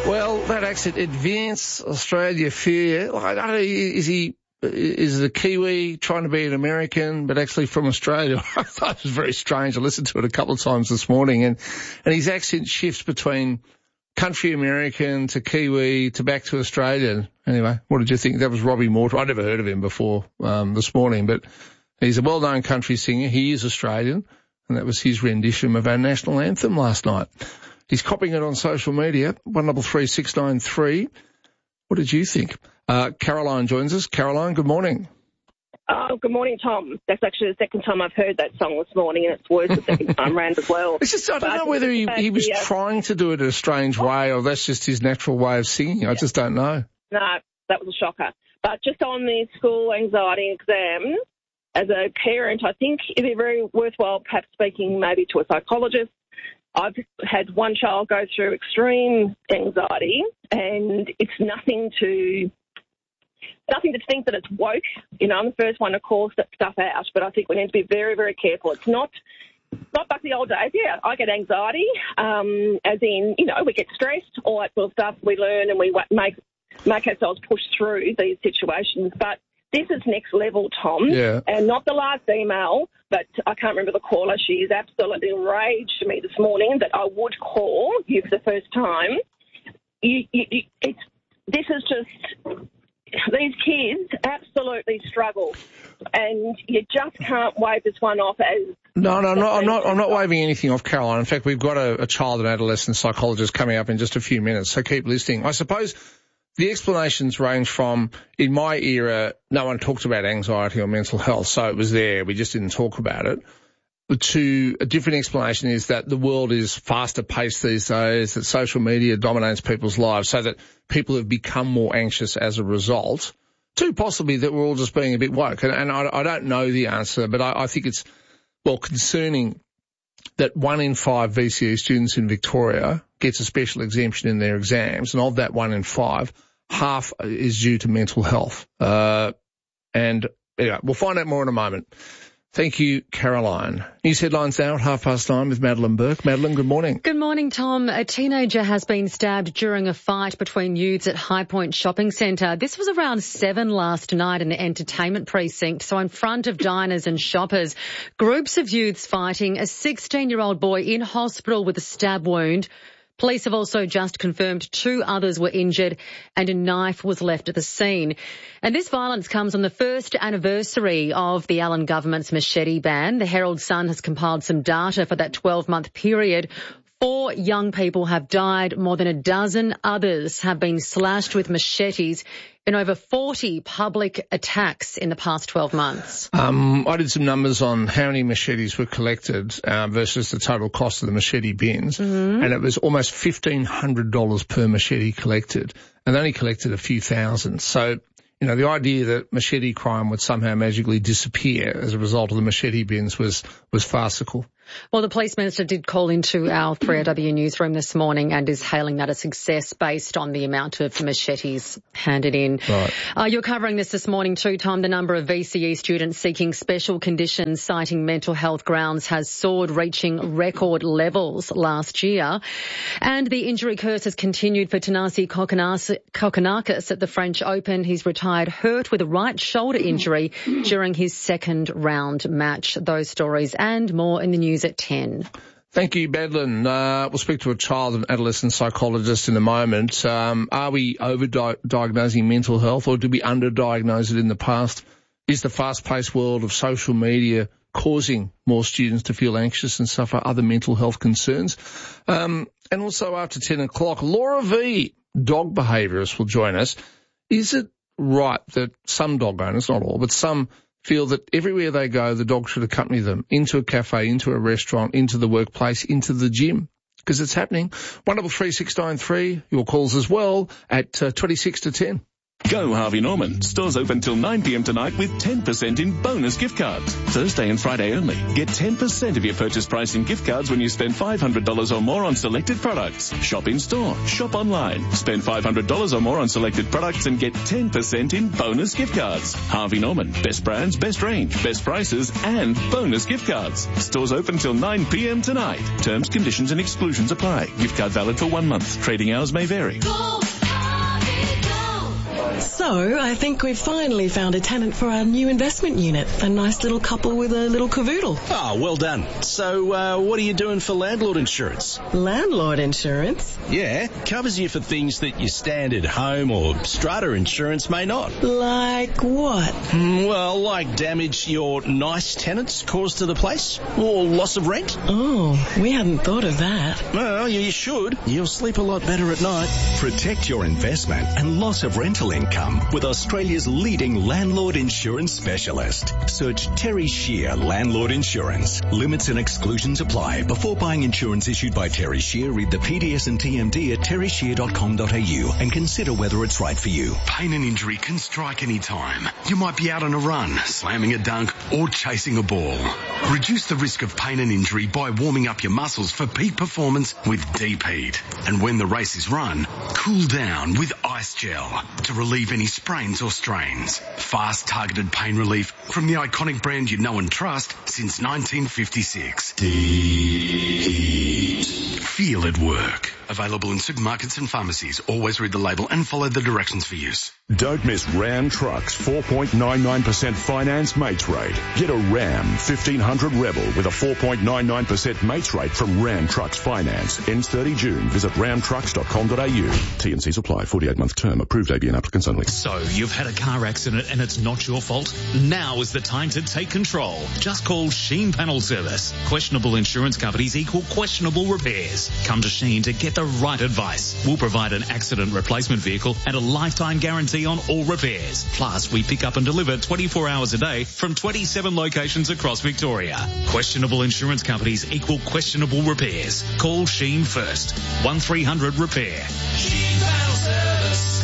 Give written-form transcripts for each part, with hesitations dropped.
Well, that accent, Advance Australia Fear. I don't know, is the Kiwi trying to be an American, but actually from Australia? I thought it was very strange. I listened to it a couple of times this morning, and his accent shifts between country American to Kiwi to back to Australian. Anyway, what did you think? That was Robbie Mortimer. I'd never heard of him before this morning, but he's a well-known country singer. He is Australian, and that was his rendition of our national anthem last night. He's copying it on social media, 133693. What did you think? Caroline joins us. Caroline, good morning. Oh, good morning, Tom. That's actually the second time I've heard that song this morning, and it's worse the second time round as well. It's just, I don't know whether he was trying to do it in a strange way or that's just his natural way of singing. I just don't know. No, that was a shocker. But just on the school anxiety exam, as a parent, I think it'd be very worthwhile perhaps speaking maybe to a psychologist. I've had one child go through extreme anxiety, and it's nothing to think that it's woke. You know, I'm the first one to call stuff out, but I think we need to be very, very careful. It's not like the old days. Yeah, I get anxiety, as in, you know, we get stressed, all that sort of stuff. We learn and we make ourselves push through these situations. But this is next level, Tom. Yeah. And not the last email, but I can't remember the caller. She is absolutely enraged to me this morning that I would call you for the first time. This is just... These kids absolutely struggle, and you just can't wave this one off as... No, I'm not waving anything off, Caroline. In fact, we've got a child and adolescent psychologist coming up in just a few minutes, so keep listening. I suppose the explanations range from, in my era, no one talked about anxiety or mental health, so it was there, we just didn't talk about it, to a different explanation is that the world is faster paced these days, that social media dominates people's lives, so that people have become more anxious as a result, to possibly that we're all just being a bit woke. And I don't know the answer, but I think it's, well, concerning that 1 in 5 VCE students in Victoria gets a special exemption in their exams, and of that 1 in 5, half is due to mental health. And anyway, we'll find out more in a moment. Thank you, Caroline. News headlines now at 9:30 with Madeline Burke. Madeline, good morning. Good morning, Tom. A teenager has been stabbed during a fight between youths at High Point Shopping Centre. This was around 7 last night in the entertainment precinct, so in front of diners and shoppers. Groups of youths fighting, a 16-year-old boy in hospital with a stab wound. Police have also just confirmed 2 others were injured and a knife was left at the scene. And this violence comes on the first anniversary of the Allen government's machete ban. The Herald Sun has compiled some data for that 12-month period. 4 young people have died. More than a dozen others have been slashed with machetes in over 40 public attacks in the past 12 months. I did some numbers on how many machetes were collected versus the total cost of the machete bins, and it was almost $1,500 per machete collected, and they only collected a few thousand. So, you know, the idea that machete crime would somehow magically disappear as a result of the machete bins was farcical. Well, the police minister did call into our 3AW newsroom this morning and is hailing that a success based on the amount of machetes handed in. Right. You're covering this morning too, Tom. The number of VCE students seeking special conditions citing mental health grounds has soared, reaching record levels last year. And the injury curse has continued for Thanasi Kokkinakis at the French Open. He's retired hurt with a right shoulder injury during his second round match. Those stories and more in the news at 10. Thank you, Madeline. We'll speak to a child and adolescent psychologist in a moment. Are we over-diagnosing mental health, or did we under-diagnose it in the past? Is the fast-paced world of social media causing more students to feel anxious and suffer other mental health concerns? And also after 10 o'clock, Laura V, dog behaviourist, will join us. Is it right that some dog owners, not all, but some, feel that everywhere they go, the dog should accompany them into a cafe, into a restaurant, into the workplace, into the gym? Because it's happening. 133693, your calls as well at 26 to 10. Go Harvey Norman. Stores open till 9 p.m. tonight with 10% in bonus gift cards. Thursday and Friday only. Get 10% of your purchase price in gift cards when you spend $500 or more on selected products. Shop in store. Shop online. Spend $500 or more on selected products and get 10% in bonus gift cards. Harvey Norman. Best brands, best range, best prices, and bonus gift cards. Stores open till 9 p.m. tonight. Terms, conditions, and exclusions apply. Gift card valid for 1 month. Trading hours may vary. So, I think we've finally found a tenant for our new investment unit. A nice little couple with a little cavoodle. Ah, well done. So, what are you doing for landlord insurance? Landlord insurance? Yeah, covers you for things that your standard home or strata insurance may not. Like what? Well, like damage your nice tenants cause to the place, or loss of rent. Oh, we hadn't thought of that. Well, you should. You'll sleep a lot better at night. Protect your investment and loss of rental income with Australia's leading landlord insurance specialist. Search Terry Shear Landlord Insurance. Limits and exclusions apply. Before buying insurance issued by Terry Shear, read the PDS and TMD at terryshear.com.au and consider whether it's right for you. Pain and injury can strike any time. You might be out on a run, slamming a dunk, or chasing a ball. Reduce the risk of pain and injury by warming up your muscles for peak performance with Deep Heat. And when the race is run, cool down with Ice Gel to relieve any sprains or strains. Fast, targeted pain relief from the iconic brand you know and trust since 1956. Deep Heat. Feel it work. Available in supermarkets and pharmacies. Always read the label and follow the directions for use. Don't miss Ram Trucks 4.99% finance mates rate. Get a Ram 1500 Rebel with a 4.99% mates rate from Ram Trucks Finance. Ends 30 June. Visit ramtrucks.com.au. T&Cs apply. 48-month term. Approved ABN applicants only. So, you've had a car accident and it's not your fault? Now is the time to take control. Just call Sheen Panel Service. Questionable insurance companies equal questionable repairs. Come to Sheen to get the right advice. We'll provide an accident replacement vehicle and a lifetime guarantee on all repairs. Plus, we pick up and deliver 24 hours a day from 27 locations across Victoria. Questionable insurance companies equal questionable repairs. Call Sheen first. 1300 Repair. Sheen Panel Service.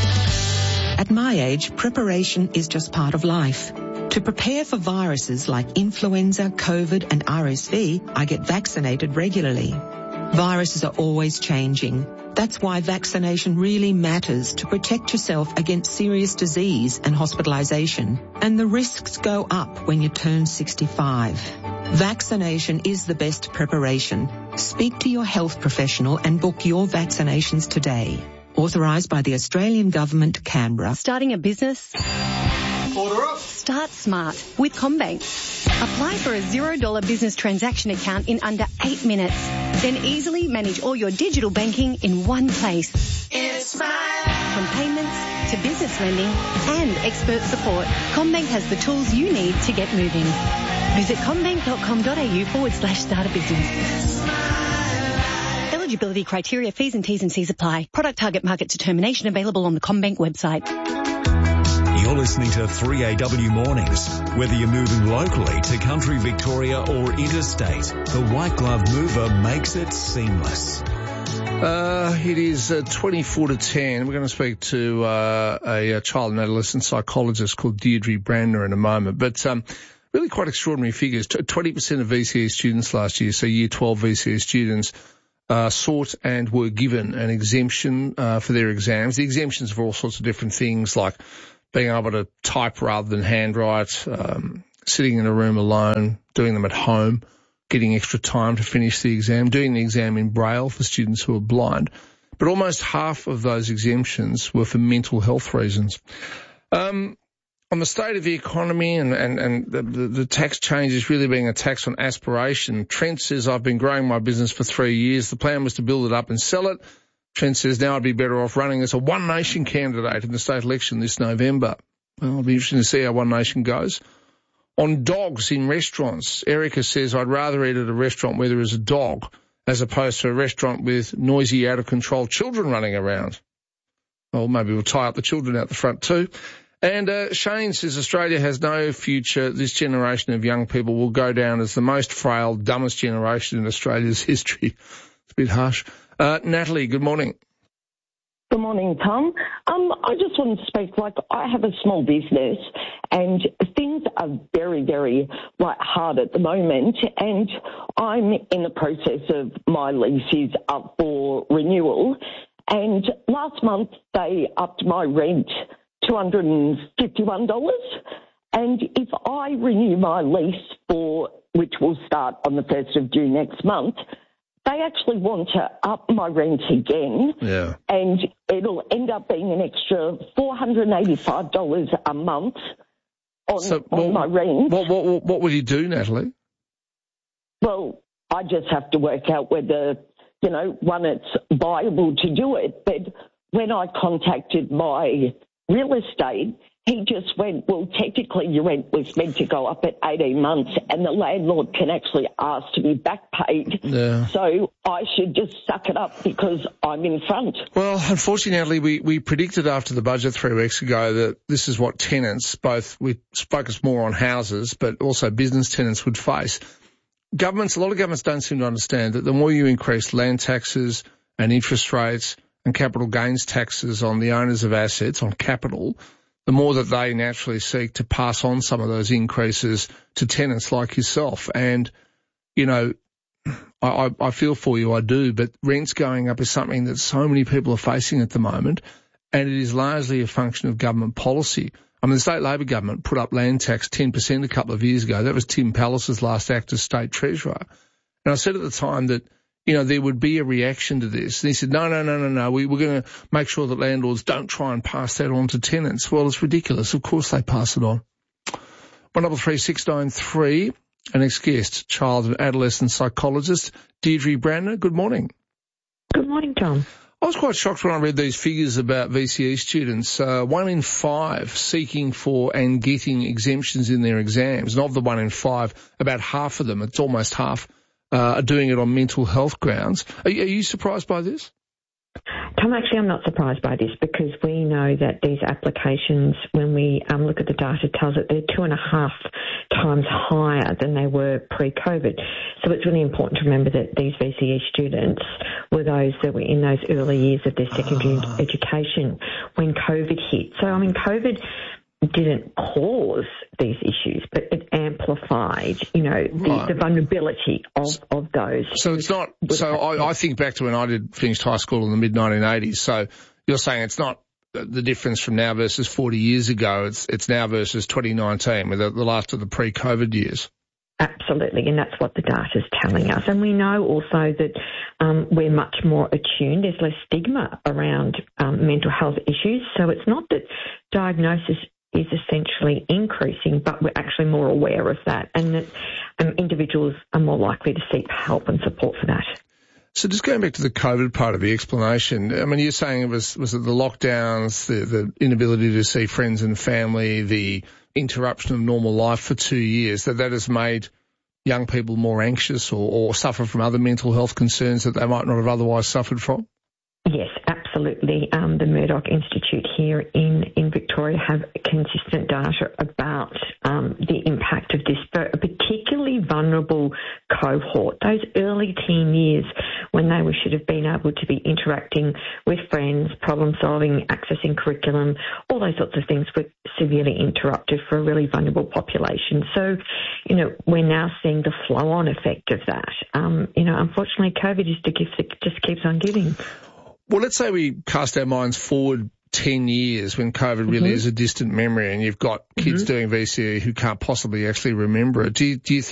At my age, preparation is just part of life. To prepare for viruses like influenza, COVID and RSV, I get vaccinated regularly. Viruses are always changing. That's why vaccination really matters to protect yourself against serious disease and hospitalization. And the risks go up when you turn 65. Vaccination is the best preparation. Speak to your health professional and book your vaccinations today. Authorised by the Australian Government, Canberra. Starting a business? Order up. Start smart with CommBank. Apply for a $0 business transaction account in under 8 minutes. Then easily manage all your digital banking in one place. It's my From payments to business lending and expert support, CommBank has the tools you need to get moving. Visit commbank.com.au/start a business. Eligibility criteria, fees and T's and C's apply. Product target market determination available on the CommBank website. You're listening to 3AW Mornings. Whether you're moving locally to country Victoria or interstate, the White Glove Mover makes it seamless. It is 24 to 10. We're going to speak to a child and adolescent psychologist called Deirdre Brandner in a moment. But really quite extraordinary figures. 20% of VCE students last year, so year 12 VCE students, sought and were given an exemption for their exams. The exemptions for all sorts of different things like being able to type rather than handwrite, sitting in a room alone, doing them at home, getting extra time to finish the exam, doing the exam in Braille for students who are blind. But almost half of those exemptions were for mental health reasons. On the state of the economy and the tax changes really being a tax on aspiration, Trent says, I've been growing my business for 3 years. The plan was to build it up and sell it. Trent says, now I'd be better off running as a One Nation candidate in the state election this November. Well, it'll be interesting to see how One Nation goes. On dogs in restaurants, Erica says, I'd rather eat at a restaurant where there is a dog as opposed to a restaurant with noisy, out-of-control children running around. Well, maybe we'll tie up the children out the front too. And Shane says Australia has no future. This generation of young people will go down as the most frail, dumbest generation in Australia's history. It's a bit harsh. Natalie, good morning. Good morning, Tom. I just want to speak, I have a small business and things are very, very, hard at the moment, and I'm in the process of my lease is up for renewal, and last month they upped my rent $251, and if I renew my lease which will start on the 1st of June next month, they actually want to up my rent again, and it'll end up being an extra $485 a month on my rent. What would you do, Natalie? Well, I just have to work out whether, one, it's viable to do it. But when I contacted my real estate, he just went, well, technically your rent was meant to go up at 18 months and the landlord can actually ask to be back paid. Yeah. So I should just suck it up because I'm in front. Well, unfortunately, we predicted after the budget 3 weeks ago that this is what tenants, we focus more on houses, but also business tenants would face. A lot of governments don't seem to understand that the more you increase land taxes and interest rates and capital gains taxes on the owners of assets, on capital, the more that they naturally seek to pass on some of those increases to tenants like yourself. And, I feel for you, I do, but rents going up is something that so many people are facing at the moment, and it is largely a function of government policy. I mean, the state Labor government put up land tax 10% a couple of years ago. That was Tim Pallis's last act as state treasurer. And I said at the time that, there would be a reaction to this. And he said, no, we're going to make sure that landlords don't try and pass that on to tenants. Well, it's ridiculous. Of course they pass it on. 133693, our next guest, child and adolescent psychologist, Deirdre Brandner. Good morning. Good morning, Tom. I was quite shocked when I read these figures about VCE students. 1 in 5 seeking for and getting exemptions in their exams. And of the 1 in 5, about half of them, it's almost half, are doing it on mental health grounds. Are you surprised by this? Tom, actually, I'm not surprised by this because we know that these applications, when we look at the data, tells that they're 2.5 times higher than they were pre-COVID. So it's really important to remember that these VCE students were those that were in those early years of their secondary education when COVID hit. So, COVID didn't cause these issues, but it amplified, the vulnerability of those. So it's not, I think back to when I finished high school in the mid-1980s. So you're saying it's not the difference from now versus 40 years ago. It's now versus 2019 with the last of the pre-COVID years. Absolutely, and that's what the data is telling us. And we know also that we're much more attuned. There's less stigma around mental health issues. So it's not that diagnosis is essentially increasing, but we're actually more aware of that, and that individuals are more likely to seek help and support for that. So just going back to the COVID part of the explanation, I mean, you're saying it was it the lockdowns, the inability to see friends and family, the interruption of normal life for 2 years, that has made young people more anxious or suffer from other mental health concerns that they might not have otherwise suffered from? Yes, absolutely. The Murdoch Institute here in Victoria have consistent data about the impact of this for a particularly vulnerable cohort, those early teen years when they should have been able to be interacting with friends, problem solving, accessing curriculum, all those sorts of things were severely interrupted for a really vulnerable population. So, we're now seeing the flow-on effect of that. Unfortunately, COVID is the gift that just keeps on giving. Well, let's say we cast our minds forward 10 years when COVID really is a distant memory and you've got kids doing VCE who can't possibly actually remember it. Do you think